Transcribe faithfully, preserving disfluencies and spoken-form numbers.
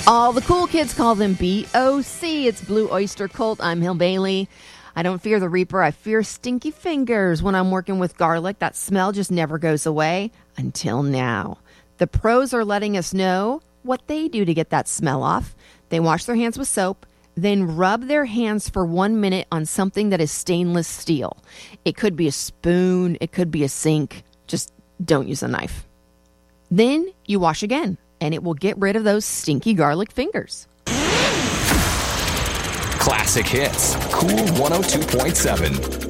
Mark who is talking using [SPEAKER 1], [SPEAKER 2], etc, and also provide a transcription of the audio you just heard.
[SPEAKER 1] All the cool kids call them B O C. It's Blue Oyster Cult. I'm Hill Bailey. I don't fear the Reaper. I fear stinky fingers when I'm working with garlic. That smell just never goes away until now. The pros are letting us know what they do to get that smell off. They wash their hands with soap, then rub their hands for one minute on something that is stainless steel. It could be a spoon. It could be a sink. Just don't use a knife. Then you wash again, and it will get rid of those stinky garlic fingers.
[SPEAKER 2] Classic Hits, Cool one oh two point seven.